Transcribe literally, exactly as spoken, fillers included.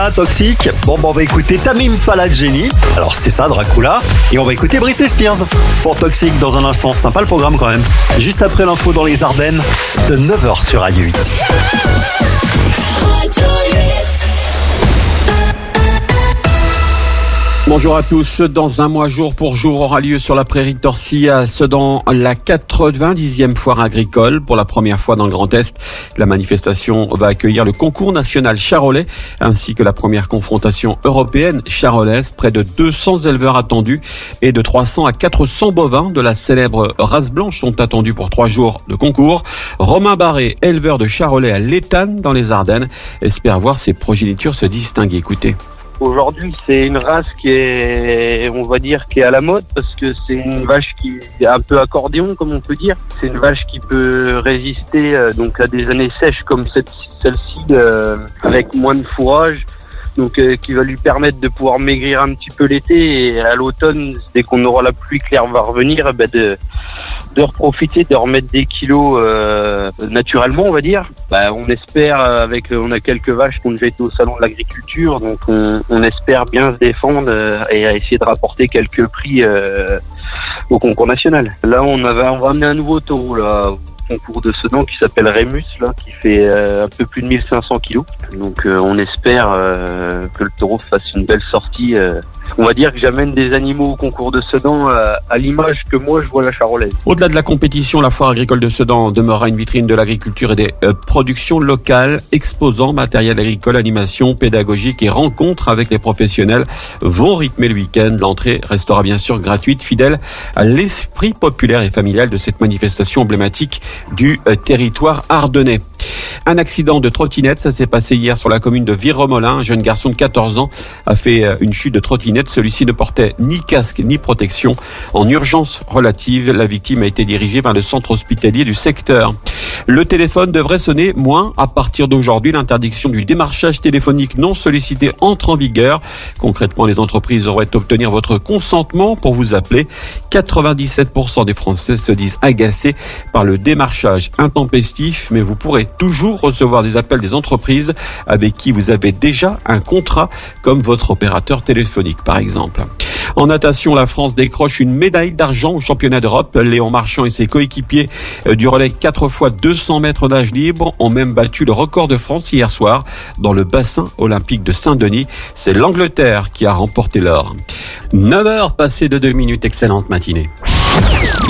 Ah, toxique. Bon, bah, on va écouter Tamim Faladjeni. Alors, c'est ça, Dracula. Et on va écouter Britney Spears. Pour Toxique, dans un instant. Sympa le programme quand même. Juste après l'info dans les Ardennes, de neuf heures sur Radio huit. Bonjour à tous. Dans un mois, jour pour jour, aura lieu sur la prairie de Torcy à Sedan la quatre-vingt-dixième foire agricole. Pour la première fois dans le Grand Est, la manifestation va accueillir le concours national charolais ainsi que la première confrontation européenne charolaise. Près de deux cents éleveurs attendus et de trois cents à quatre cents bovins de la célèbre race blanche sont attendus pour trois jours de concours. Romain Barré, éleveur de charolais à l'Étane dans les Ardennes, espère voir ses progénitures se distinguer. Écoutez. Aujourd'hui, c'est une race qui est, on va dire, qui est à la mode parce que c'est une vache qui est un peu accordéon, comme on peut dire. C'est une vache qui peut résister euh, donc à des années sèches comme cette, celle-ci, euh, avec moins de fourrage, donc euh, qui va lui permettre de pouvoir maigrir un petit peu l'été et à l'automne, dès qu'on aura la pluie claire va revenir, bah de de reprofiter, de remettre des kilos euh, naturellement, on va dire. Bah, on espère, avec, on a quelques vaches qui ont déjà été au salon de l'agriculture, donc on, on espère bien se défendre euh, et à essayer de rapporter quelques prix euh, au concours national. Là, on avait, on va amener un nouveau taureau là. Concours de Sedan qui s'appelle Rémus là, qui fait euh, un peu plus de mille cinq cents kilos. Donc euh, on espère euh, que le taureau fasse une belle sortie. Euh. On va dire que j'amène des animaux au concours de Sedan euh, à l'image que moi je vois la charolaise. Au-delà de la compétition, la foire agricole de Sedan demeurera une vitrine de l'agriculture et des euh, productions locales, exposants matériel agricole, animation pédagogique et rencontres avec les professionnels vont rythmer le week-end. L'entrée restera bien sûr gratuite, fidèle à l'esprit populaire et familial de cette manifestation emblématique du euh, territoire ardennais. Un accident de trottinette, ça s'est passé hier sur la commune de Viromolin. Un jeune garçon de quatorze ans a fait une chute de trottinette. Celui-ci ne portait ni casque ni protection. En urgence relative, la victime a été dirigée vers le centre hospitalier du secteur. Le téléphone devrait sonner moins à partir d'aujourd'hui. L'interdiction du démarchage téléphonique non sollicité entre en vigueur. Concrètement, les entreprises auraient à obtenir votre consentement pour vous appeler. quatre-vingt-dix-sept pour cent des Français se disent agacés par le démarchage intempestif, mais vous pourrez toujours recevoir des appels des entreprises avec qui vous avez déjà un contrat, comme votre opérateur téléphonique par exemple. En natation, la France décroche une médaille d'argent au championnat d'Europe. Léon Marchand et ses coéquipiers du relais quatre fois deux cents mètres nage libre ont même battu le record de France hier soir dans le bassin olympique de Saint-Denis. C'est l'Angleterre qui a remporté l'or. neuf heures passées de deux minutes, excellente matinée.